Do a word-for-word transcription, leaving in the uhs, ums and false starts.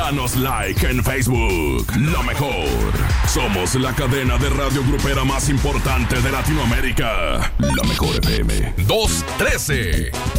Danos like en Facebook. La mejor. Somos la cadena de radio grupera más importante de Latinoamérica. La Mejor F M. dos trece.